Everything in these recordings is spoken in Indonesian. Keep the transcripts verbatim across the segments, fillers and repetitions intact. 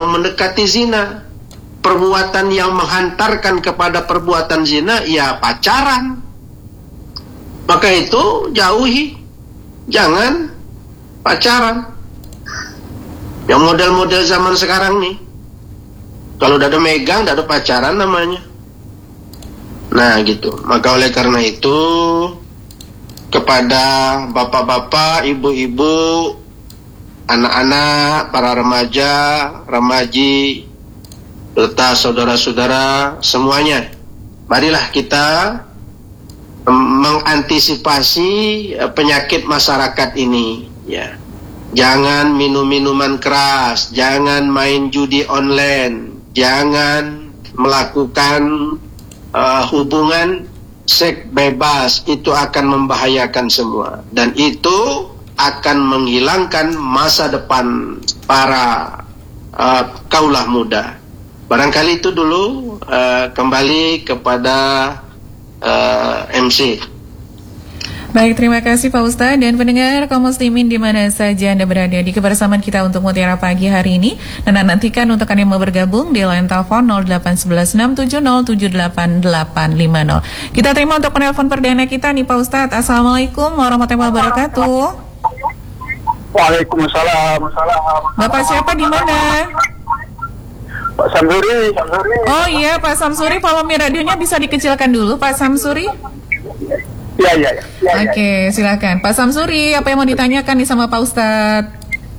kalau mendekati zina. Perbuatan yang menghantarkan kepada perbuatan zina, ya pacaran. Maka itu jauhi, jangan pacaran. Yang model-model zaman sekarang nih, kalau udah ada megang, udah ada pacaran namanya. Nah gitu. Maka oleh karena itu, kepada bapak-bapak, ibu-ibu, anak-anak, para remaja, remaji, serta saudara-saudara semuanya, marilah kita mengantisipasi penyakit masyarakat ini, ya. Jangan minum minuman keras, jangan main judi online, jangan melakukan uh, hubungan seks bebas. Itu akan membahayakan semua, dan itu akan menghilangkan masa depan para uh, kaulah muda. Barangkali itu dulu, uh, kembali kepada uh, M C. Baik, terima kasih Pak Ustadz dan pendengar kaum muslimin di mana saja Anda berada di kebersamaan kita untuk Mutiara Pagi hari ini. Dan nantikan untuk Anda yang mau bergabung di line telepon nol delapan satu satu enam tujuh nol tujuh delapan delapan lima nol. Kita terima untuk penelpon perdana kita nih Pak Ustadz. Assalamualaikum warahmatullahi wabarakatuh. Waalaikumsalam. Bapak siapa di mana? Pak Samsuri. Oh iya Pak Samsuri, volume radionya bisa dikecilkan dulu Pak Samsuri. Iya, iya, iya. Oke, silakan Pak Samsuri, apa yang mau ditanyakan nih sama Pak Ustadz?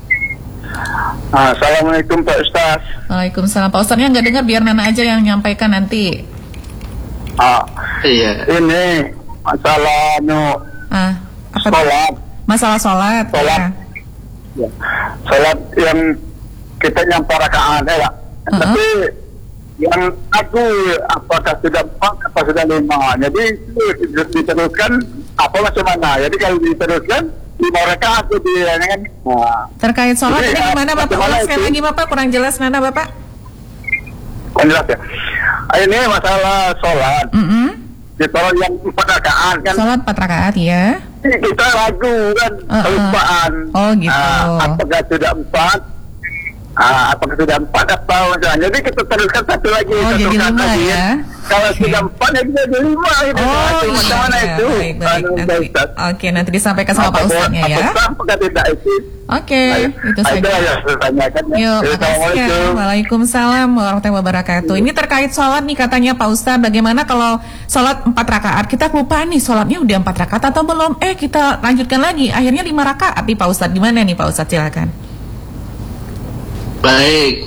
Assalamualaikum Pak Ustadz. Waalaikumsalam. Pak Ustadznya nggak dengar, biar Nana aja yang nyampaikan nanti. Ah, iya. Ini masalah no. Ah, apa? Sholat. Masalah sholat. Sholat. Ya. Sholat yang kita nyampe rakaat ya. Uh-huh. Tapi yang aku apakah sudah empat apa sudah lima, jadi itu diteruskan apa macam mana? Jadi kalau diteruskan lima rakaat jadi kan. Nah, terkait sholat ini gimana Bapak? Ulaskan lagi Bapak, kurang jelas Nana Bapak. Kurang jelas ya. Ini masalah sholat. Mm-hmm. Di sholat yang empat rakaat kan. Sholat empat rakaat ya. Kita ragu kan, uh-uh. kelupaan. Oh gitu. Uh, apakah sudah empat? Ah, apakah sudah empat atau enggak? Jadi kita teruskan satu lagi. Oh, jadi lima lagi, ya? Kalau okay. sudah empat, ya jadi lima. Gitu. Oh, itu iya. Mana itu? Baik, baik. Nanti, Oke, okay, nanti disampaikan sama Pak Ustadznya ya. Apakah tidak itu? Oke, okay, itu saja. Yuk, makasih ya. Waalaikumsalam warahmatullahi wabarakatuh. Ini terkait sholat nih katanya Pak Ustadz. Bagaimana kalau sholat empat rakaat? Kita kelupaan nih, sholatnya udah empat rakaat atau belum? Eh, kita lanjutkan lagi. Akhirnya lima rakaat nih Pak Ustadz. Gimana nih Pak Ustadz? Silakan. Baik,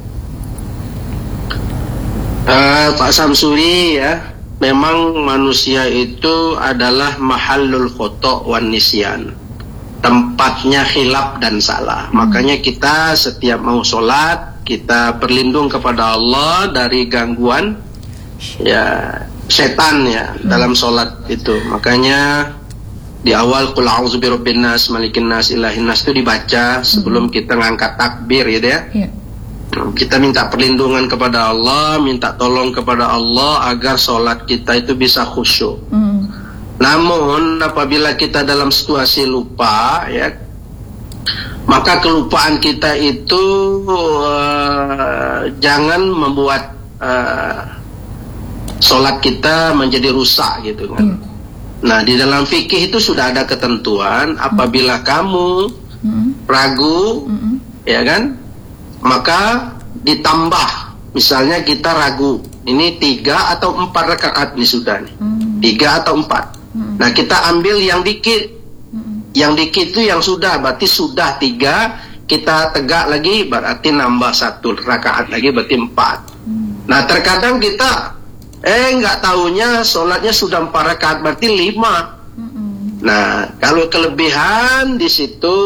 uh, Pak Samsuri ya, memang manusia itu adalah mahallul khoto' wan nisyan, tempatnya khilaf dan salah. Hmm. Makanya kita setiap mau sholat, kita berlindung kepada Allah dari gangguan ya setan ya hmm. dalam sholat itu. Makanya di awal qul a'udzu birabbin nas malikin nas ilahin nas itu dibaca sebelum hmm. kita ngangkat takbir gitu ya. Yeah. Kita minta perlindungan kepada Allah, minta tolong kepada Allah agar sholat kita itu bisa khusyuk. Hmm. Namun apabila kita dalam situasi lupa ya, maka kelupaan kita itu uh, jangan membuat uh, sholat kita menjadi rusak gitu kan. Hmm. Nah, di dalam fikih itu sudah ada ketentuan apabila kamu ragu, ya kan, maka ditambah. Misalnya kita ragu, ini tiga atau empat rakaat nih sudah nih, tiga atau empat. Nah, kita ambil yang dikit, yang dikit itu yang sudah, berarti sudah tiga. Kita tegak lagi, berarti nambah satu rakaat lagi, berarti empat. Nah, terkadang kita Eh nggak taunya sholatnya sudah empat rakaat, berarti lima. Mm-hmm. Nah kalau kelebihan di situ,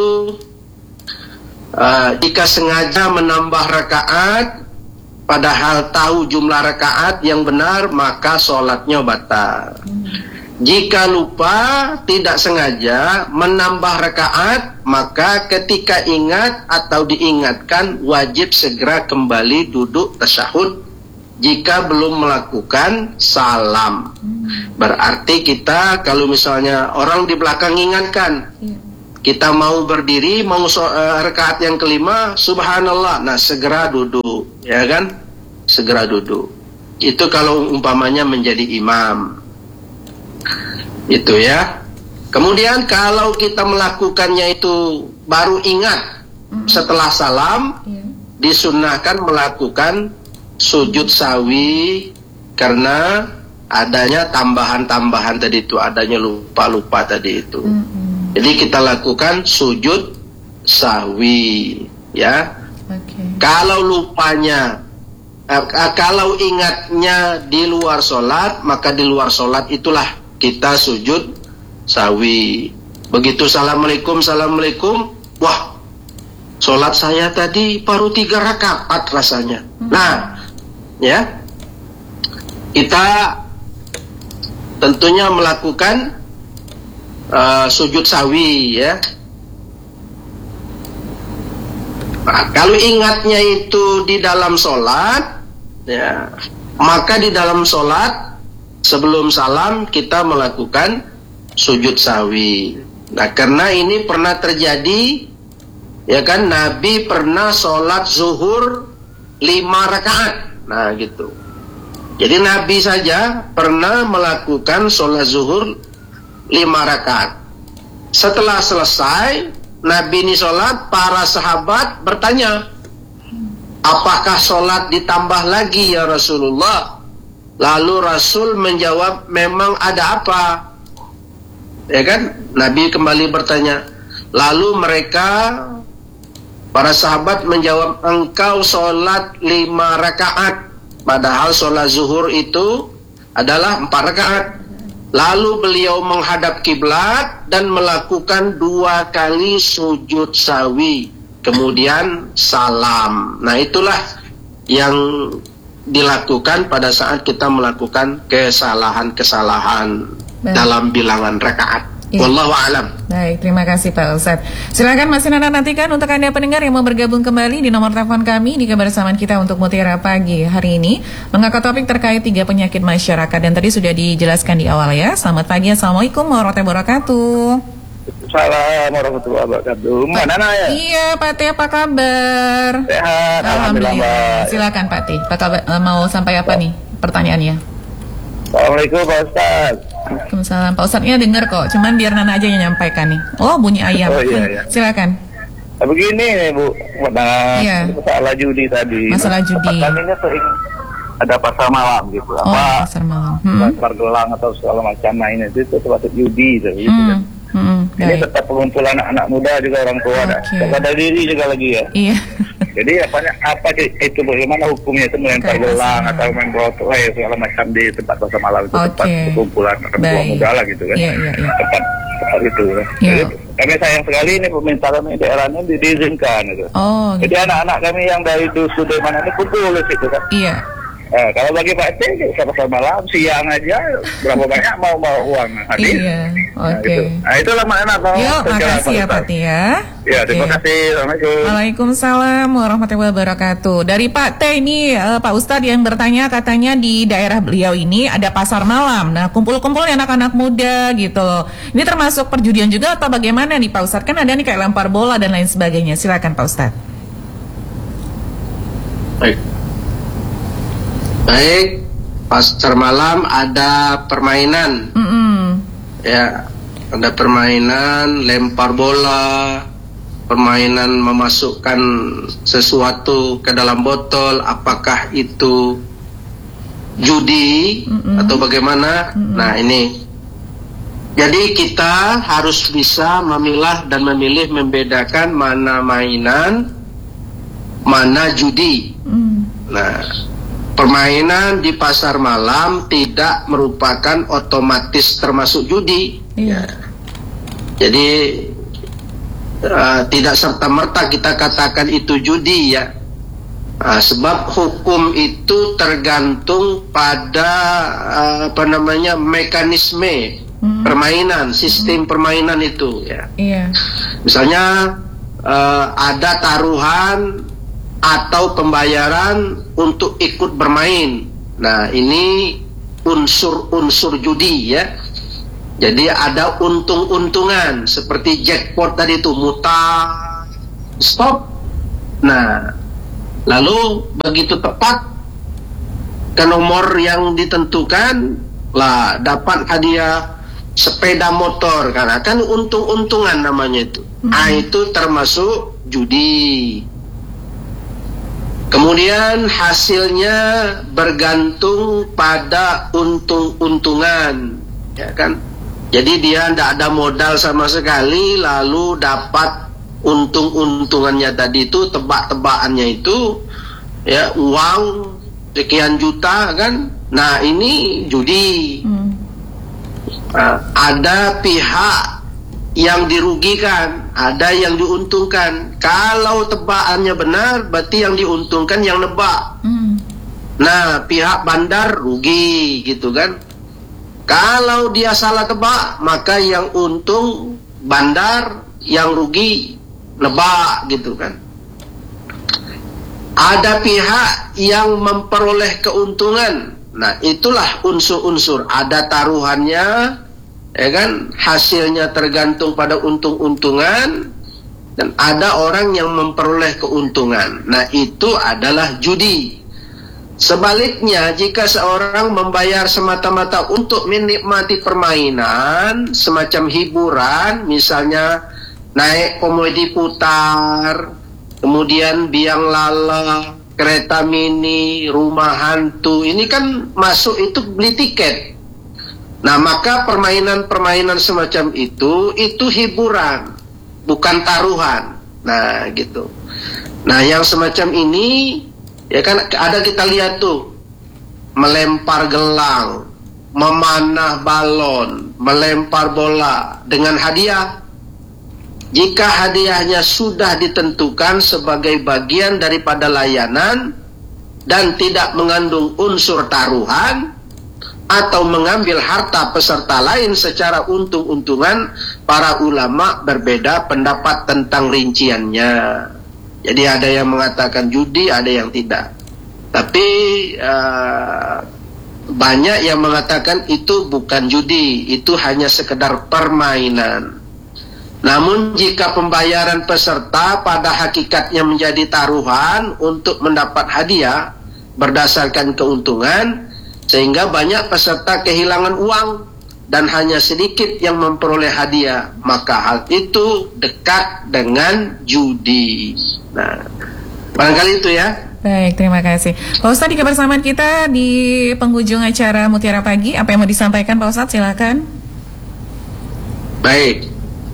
uh, jika sengaja menambah rakaat, padahal tahu jumlah rakaat yang benar, maka sholatnya batal. Mm-hmm. Jika lupa, tidak sengaja menambah rakaat, maka ketika ingat atau diingatkan, wajib segera kembali duduk tasyahud. Jika belum melakukan salam, berarti kita kalau misalnya orang di belakang ingatkan, kita mau berdiri, mau so, uh, rakaat yang kelima, subhanallah, nah segera duduk, ya kan? Segera duduk. Itu kalau umpamanya menjadi imam. Itu ya. Kemudian kalau kita melakukannya itu baru ingat setelah salam, Iya. disunnahkan melakukan sujud sawi karena adanya tambahan-tambahan tadi itu, adanya lupa-lupa tadi itu. Mm-mm. Jadi kita lakukan sujud sahwi, ya. Oke. Kalau lupanya, eh, kalau ingatnya di luar sholat, maka di luar sholat itulah kita sujud sahwi. Begitu assalamualaikum, assalamualaikum, wah, sholat saya tadi baru tiga rakaat rasanya. Hmm. Nah, ya, kita tentunya melakukan Uh, sujud sawi, ya. Nah, kalau ingatnya itu di dalam sholat, ya, maka di dalam sholat sebelum salam kita melakukan sujud sawi. Nah, karena ini pernah terjadi, ya kan, Nabi pernah sholat zuhur lima rakaat. Nah, gitu. Jadi Nabi saja pernah melakukan sholat zuhur lima rakaat. Setelah selesai Nabi ini sholat, para sahabat bertanya, apakah sholat ditambah lagi ya Rasulullah? Lalu Rasul menjawab, memang ada apa? Ya kan? Nabi kembali bertanya. Lalu mereka, para sahabat menjawab, engkau sholat lima rakaat, padahal sholat zuhur itu adalah empat rakaat. Lalu beliau menghadap kiblat dan melakukan dua kali sujud sawi, kemudian salam. Nah, itulah yang dilakukan pada saat kita melakukan kesalahan-kesalahan dalam bilangan rakaat. Ya. Wallahu a'lam. Baik, terima kasih Pak Ustadz. Silakan masih Nana nantikan untuk Anda pendengar yang mau bergabung kembali di nomor telepon kami di kebersamaan kita untuk Mutiara Pagi hari ini mengangkat topik terkait tiga penyakit masyarakat dan tadi sudah dijelaskan di awal ya. Selamat pagi, assalamualaikum warahmatullahi wabarakatuh. Assalamualaikum warahmatullahi wabarakatuh. Mana Nana ya? Iya Pak Teh, apa kabar? Sehat, alhamdulillah. Silakan Pak Teh, Pak kabar, mau sampai apa nih pertanyaannya? Assalamualaikum Pak Ustaz. Waalaikumsalam. Pak Ustadznya dengar kok, cuman biar Nana aja yang nyampaikan nih. Oh, bunyi ayam. Oh, iya, iya. Silakan. Nah, begini Bu, nah, iya. masalah judi tadi. Masalah judi. Kami ini sering ada pasar malam gitu. Oh, apa? pasar malam. Hmm. Pasar gelang atau segala macam main itu itu termasuk judi gitu. Hmm. gitu kan. Hmm. Ini tetap pengumpul anak-anak muda juga orang tua okay. dan ada diri juga lagi ya. Iya. Jadi apa apa itu bagaimana hukumnya itu melempar gelang atau main broadway segala macam di tempat pasar malam itu okay. tempat perkumpulan anak tua muda lah gitu kan. Iya, iya, iya. Tempat tempat itu. Kan. Iya. Jadi kami sayang sekali ini pemerintah kami daerahnya diizinkan gitu. Oh. Gitu. Jadi anak-anak kami yang dari dusun dari mana ini kumpul di situ kan. Iya. Nah, kalau bagi Pak T, pasar malam siang aja berapa banyak mau mau uang hadir. Iya. Oke. Okay. Nah, itu. Nah, itulah makna kalau. Yuk, makasih ya Pak T ya. Ya, terima okay. kasih. Assalamualaikum. Waalaikumsalam warahmatullahi wabarakatuh. Dari Pak T ini, uh, Pak Ustadz yang bertanya katanya di daerah beliau ini ada pasar malam. Nah, kumpul-kumpul anak-anak muda gitu. Ini termasuk perjudian juga atau bagaimana nih Pak Ustadz? Kan ada nih kayak lempar bola dan lain sebagainya. Silakan Pak Ustadz. Baik. Baik, pasar malam ada permainan. Mm-mm. Ya, ada permainan lempar bola, permainan memasukkan sesuatu ke dalam botol, apakah itu judi Mm-mm. atau bagaimana? Mm-mm. Nah, ini. Jadi kita harus bisa memilah dan memilih membedakan mana mainan, mana judi. Mm. Nah, permainan di pasar malam tidak merupakan otomatis termasuk judi. Iya. Jadi uh, tidak serta-merta kita katakan itu judi ya. Uh, sebab hukum itu tergantung pada uh, apa namanya mekanisme hmm. permainan, sistem hmm. permainan itu ya. Iya. Misalnya uh, ada taruhan atau pembayaran untuk ikut bermain. Nah, ini unsur-unsur judi ya. Jadi ada untung-untungan seperti jackpot tadi itu, mutar, stop. Nah, lalu begitu tepat ke nomor yang ditentukan, lah dapat hadiah sepeda motor, karena kan untung-untungan namanya itu. Mm-hmm. Nah, itu termasuk judi. Kemudian hasilnya bergantung pada untung-untungan, ya kan? Jadi dia tidak ada modal sama sekali, lalu dapat untung-untungannya tadi itu, tebak-tebakannya itu, ya uang sekian juta kan. Nah, ini judi. Hmm. Nah, ada pihak yang dirugikan, ada yang diuntungkan. Kalau tebakannya benar, berarti yang diuntungkan yang nebak. Hmm. Nah, pihak bandar rugi gitu kan. Kalau dia salah tebak, maka yang untung bandar, yang rugi nebak gitu kan. Ada pihak yang memperoleh keuntungan. Nah, itulah unsur-unsur. Ada taruhannya, ya kan, hasilnya tergantung pada untung-untungan, dan ada orang yang memperoleh keuntungan. Nah, itu adalah judi. Sebaliknya, jika seorang membayar semata-mata untuk menikmati permainan, semacam hiburan, misalnya naik komedi putar, kemudian biang lala, kereta mini, rumah hantu, ini kan masuk itu beli tiket. Nah, maka permainan-permainan semacam itu, itu hiburan, bukan taruhan. Nah, gitu. Nah, yang semacam ini, ya kan, ada kita lihat tuh, melempar gelang, memanah balon, melempar bola dengan hadiah. Jika hadiahnya sudah ditentukan sebagai bagian daripada layanan dan tidak mengandung unsur taruhan atau mengambil harta peserta lain secara untung-untungan, para ulama berbeda pendapat tentang rinciannya. Jadi ada yang mengatakan judi, ada yang tidak. Tapi uh, banyak yang mengatakan itu bukan judi, itu hanya sekedar permainan. Namun jika pembayaran peserta pada hakikatnya menjadi taruhan untuk mendapat hadiah berdasarkan keuntungan, sehingga banyak peserta kehilangan uang dan hanya sedikit yang memperoleh hadiah, maka hal itu dekat dengan judi. Nah, barangkali itu ya. Baik, terima kasih Pak Ustadz. Di kebersamaan kita di penghujung acara Mutiara Pagi, apa yang mau disampaikan Pak Ustadz? Silakan. Baik,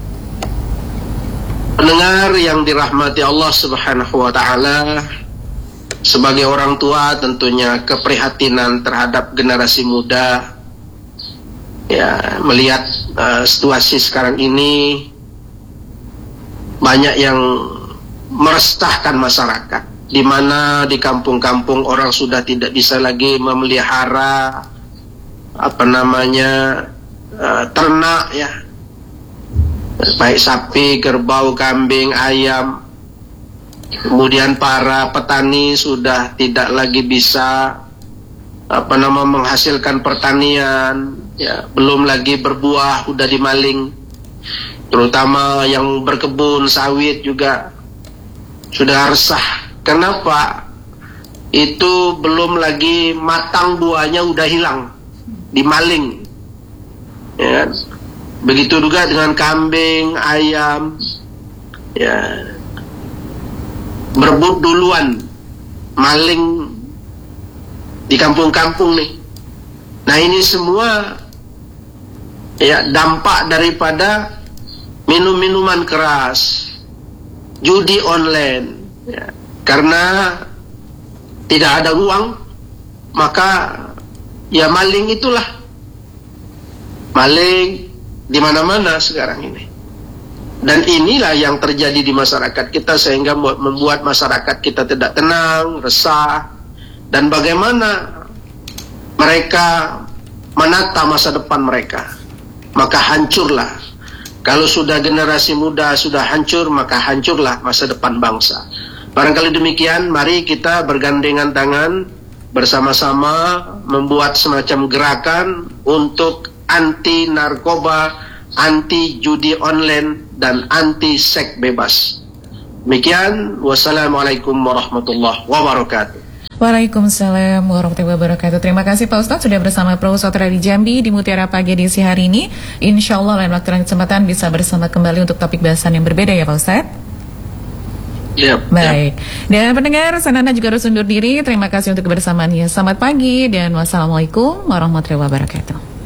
pendengar yang dirahmati Allah Subhanahu wa Ta'ala, sebagai orang tua tentunya keprihatinan terhadap generasi muda, ya, melihat uh, situasi sekarang ini banyak yang meresahkan masyarakat, di mana di kampung-kampung orang sudah tidak bisa lagi memelihara apa namanya uh, ternak, ya, baik sapi, kerbau, kambing, ayam. Kemudian para petani sudah tidak lagi bisa apa nama menghasilkan pertanian, ya, belum lagi berbuah udah dimaling. Terutama yang berkebun sawit juga sudah resah. Kenapa? Itu belum lagi matang buahnya udah hilang, dimaling, ya. Begitu juga dengan kambing, ayam, ya, berebut duluan, maling di kampung-kampung nih. Nah, ini semua, ya, dampak daripada minum-minuman keras, judi online, ya. Karena tidak ada uang, maka ya maling itulah, maling di mana-mana sekarang ini. Dan inilah yang terjadi di masyarakat kita, sehingga membuat masyarakat kita tidak tenang, resah. Dan bagaimana mereka menata masa depan mereka, maka hancurlah. Kalau sudah generasi muda sudah hancur, maka hancurlah masa depan bangsa. Barangkali demikian, mari kita bergandengan tangan bersama-sama membuat semacam gerakan untuk anti narkoba, anti judi online, dan anti seks bebas. Demikian, wassalamualaikum warahmatullahi wabarakatuh. Waalaikumsalam warahmatullahi wabarakatuh. Terima kasih Pak Ustadz sudah bersama Pro Sutra di Jambi di Mutiara Pagi edisi hari ini. Insya Allah lain waktu dan kesempatan bisa bersama kembali untuk topik bahasan yang berbeda ya Pak Ustadz. Yep, Baik. Yep. Dan pendengar, Sanana juga harus undur diri. Terima kasih untuk kebersamaannya. Selamat pagi dan wassalamualaikum warahmatullahi wabarakatuh.